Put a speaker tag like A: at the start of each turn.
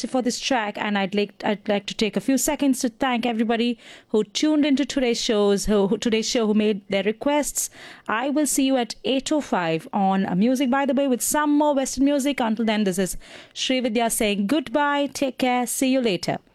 A: fantastic for this track, and I'd like to take a few seconds to thank everybody who tuned into today's show, who made their requests. I will see you at 8:05 on Music by the Way with some more Western music. Until then, this is Srividya saying goodbye. Take care. See you later.